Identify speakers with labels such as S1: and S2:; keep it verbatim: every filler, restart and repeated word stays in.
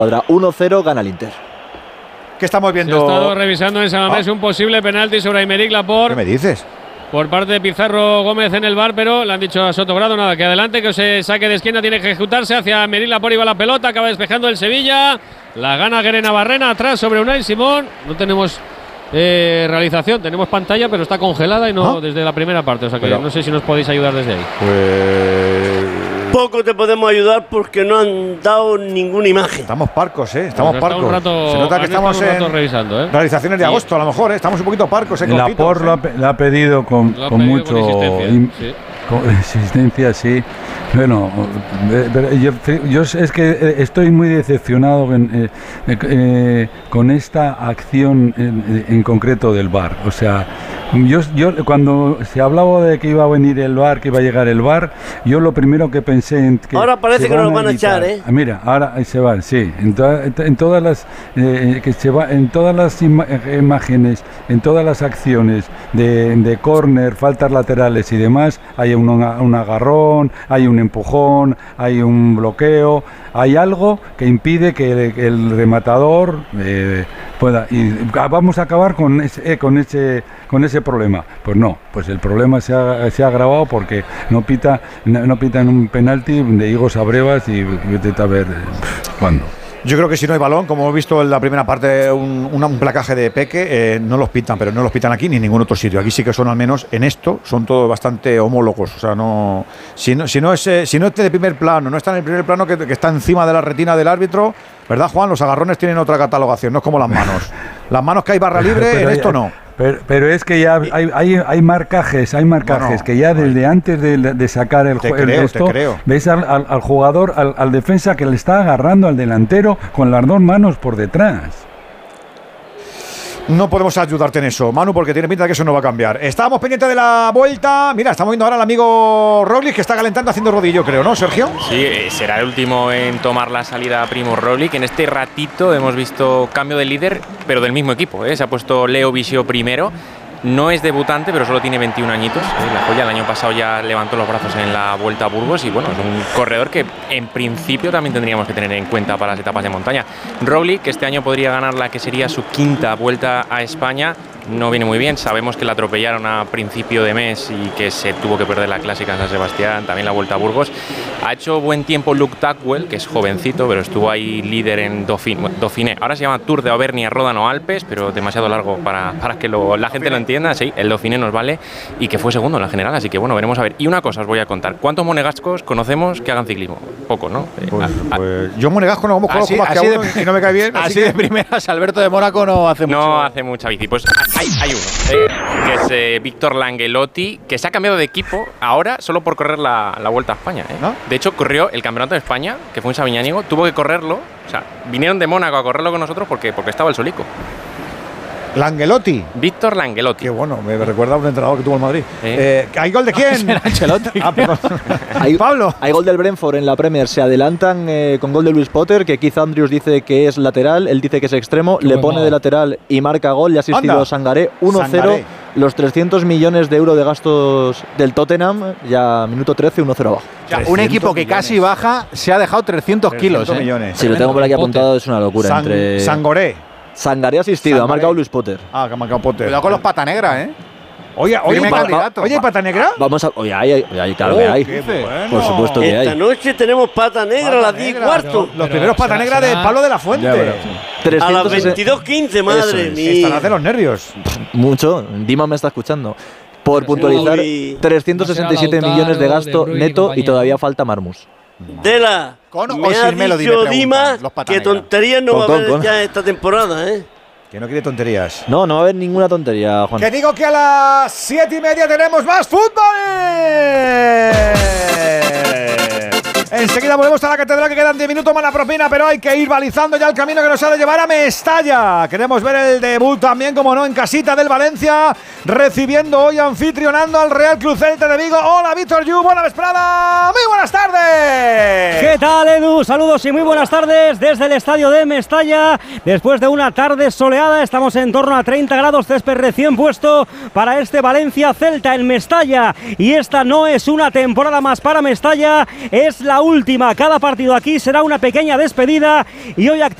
S1: uno cero gana el Inter.
S2: ¿Qué estamos viendo?
S3: Se ha estado revisando en San Mamés ah. un posible penalti sobre Aymeric Laporte.
S2: ¿Qué me dices?
S3: Por parte de Pizarro Gómez en el V A R, pero le han dicho a Sotogrado nada, que adelante, que se saque de esquina, tiene que ejecutarse hacia Aymeric Laporte, iba la pelota, acaba despejando el Sevilla, la gana Guerena Barrena atrás sobre Unai Simón. No tenemos eh, realización, tenemos pantalla, pero está congelada y no ¿Ah? desde la primera parte, o sea que pero, no sé si nos podéis ayudar desde ahí.
S2: Pues
S4: poco te podemos ayudar porque no han dado ninguna imagen.
S2: Estamos parcos, ¿eh? Estamos
S3: pues
S2: parcos.
S3: Un rato,
S2: se nota que estamos en
S3: revisando, ¿eh?
S2: realizaciones de agosto, a lo mejor, ¿eh? Estamos un poquito parcos. ¿eh?
S5: Laporte lo, ¿eh? lo ha pedido con,
S3: lo ha
S5: con
S3: pedido
S5: mucho
S3: con insistencia,
S5: in,
S3: sí.
S5: con insistencia, sí. Bueno, yo, yo es que estoy muy decepcionado en, eh, eh, con esta acción en, en concreto del V A R. O sea, yo, yo cuando se hablaba de que iba a venir el V A R, que iba a llegar el V A R, yo lo primero que pensé en que
S4: ahora parece que nos lo van a echar, ¿eh?
S5: Mira, ahora se van, sí. En, to, en todas las eh, que se va, en todas las ima imágenes, en todas las acciones de, de córner, faltas laterales y demás, hay un, un agarrón, hay un empujón, hay un bloqueo, hay algo que impide que el, que el rematador eh, pueda. Y vamos a acabar con ese, eh, con ese, con ese problema. Pues no, pues el problema se ha, se ha agravado porque no pita, no, no pitan un penalti de higos a brevas y vete a ver cuándo.
S2: Yo creo que si no hay balón, como hemos visto en la primera parte, un, un, un placaje de Peque, eh, no los pitan, pero no los pitan aquí ni en ningún otro sitio. Aquí sí que son, al menos en esto, son todos bastante homólogos. O sea, no, si no, si no es, si no esté de primer plano, no está en el primer plano que, que está encima de la retina del árbitro, ¿verdad, Juan? Los agarrones tienen otra catalogación, no es como las manos. Las manos que hay barra libre, pero, en esto no.
S5: Pero, pero es que ya hay, hay, hay marcajes, hay marcajes no, no, que ya desde no antes de, de sacar el juego, esto, ves al, al, al jugador, al, al defensa que le está agarrando al delantero con las dos manos por detrás.
S2: No podemos ayudarte en eso, Manu, porque tiene pinta de que eso no va a cambiar. Estábamos pendientes de la vuelta. Mira, estamos viendo ahora al amigo Roglic, que está calentando haciendo rodillo, creo, ¿no, Sergio?
S6: Sí, será el último en tomar la salida a Primož Roglic. En este ratito hemos visto cambio de líder, pero del mismo equipo, ¿eh? Se ha puesto Leo Visio primero. No es debutante, pero solo tiene veintiún añitos. ¿eh? La joya el año pasado ya levantó los brazos en la Vuelta a Burgos y bueno, es un corredor que en principio también tendríamos que tener en cuenta para las etapas de montaña. Roglic, que este año podría ganar la que sería su quinta Vuelta a España, no viene muy bien. Sabemos que la atropellaron a principio de mes y que se tuvo que perder la clásica en San Sebastián, también la Vuelta a Burgos. Ha hecho buen tiempo Luke Tackwell, que es jovencito, pero estuvo ahí líder en Dauphiné. Dauphiné. Ahora se llama Tour de Auvernia, Ródano, Alpes, pero demasiado largo para, para que lo, la gente lo entienda. Sí, el Dauphiné nos vale y que fue segundo en la general, así que bueno, veremos a ver. Y una cosa os voy a contar. ¿Cuántos monegascos conocemos que hagan ciclismo? Poco, ¿no?
S2: Pues, a, pues yo monegasco no conozco
S7: así,
S2: más
S7: así
S2: que a uno
S7: de,
S2: y no me cae bien.
S7: Así,
S2: así
S7: de
S2: que...
S7: primeras, Alberto de Mónaco no hace mucho.
S6: No hace mucha bici. Pues hay, hay uno, ¿eh? que es eh, Víctor Langelotti, que se ha cambiado de equipo ahora solo por correr la, la Vuelta a España. ¿eh? ¿No? De hecho, corrió el Campeonato de España, que fue en Sabiñánigo, tuvo que correrlo. O sea, vinieron de Mónaco a correrlo con nosotros porque, porque estaba el solico.
S2: Langelotti.
S6: Víctor Langelotti.
S2: Qué bueno, me recuerda a un entrenador que tuvo en Madrid. ¿Eh? Eh, ¿Hay gol de quién?
S7: ¿Era Ancelotti?
S2: Ah, perdón.
S1: hay,
S2: Pablo.
S1: Hay gol del Brentford en la Premier. Se adelantan eh, con gol de Luis Potter, que Keith Andrews dice que es lateral, él dice que es extremo, Qué le bueno. pone de lateral y marca gol. Ya ha asistido Anda. Sangaré uno cero. Los trescientos millones de euros de gastos del Tottenham, ya minuto trece, uno cero abajo.
S7: Ya, un equipo que millones. Casi baja se ha dejado trescientos kilos. ¿eh?
S2: Millones.
S1: Si lo tengo por aquí apuntado, es una locura.
S2: San,
S1: entre
S2: Sangoré.
S1: Sangaré ha asistido, Sangaré. Ha marcado Luis Potter.
S2: Ah, que ha marcado Potter.
S7: Cuidado con los pata negra, ¿eh?
S2: Oye, oye,
S7: candidato.
S2: oye, ¿pata negra?
S1: Vamos a. Oye, hay, hay, hay claro oh, que hay.
S2: Bueno.
S1: Por supuesto que
S4: Esta
S1: hay.
S4: Esta noche tenemos pata negra
S2: pata
S4: a las diez y cuarto.
S2: Los primeros pata negra de Pablo de la Fuente.
S4: Ya, a las veintidós quince, madre
S2: es.
S4: mía.
S2: Estarás de los nervios.
S1: Mucho. Dima me está escuchando. Por puntualizar, trescientos sesenta y siete millones de gasto de neto y todavía falta Marmus.
S4: Dela,
S7: con
S4: me ha dicho Dima que tonterías no
S1: con,
S4: va
S1: con,
S4: a haber
S1: con.
S4: ya esta temporada, ¿eh?
S2: Que no quiere tonterías.
S1: No, no va a haber ninguna tontería, Juan.
S2: Que digo que a las siete y media tenemos más fútbol. Enseguida volvemos a la catedral, que quedan diez minutos más la propina, pero hay que ir balizando ya el camino que nos ha de llevar a Mestalla. Queremos ver el debut también, como no, en casita del Valencia, recibiendo hoy, anfitrionando al Real Club Celta de Vigo. Hola, Víctor Yu, buena vesprada, muy buenas tardes.
S8: ¿Qué tal, Edu? Saludos y muy buenas tardes desde el estadio de Mestalla. Después de una tarde soleada, estamos en torno a treinta grados, césped recién puesto para este Valencia Celta en Mestalla. Y esta no es una temporada más para Mestalla, es la la última. Cada partido aquí será una pequeña despedida y hoy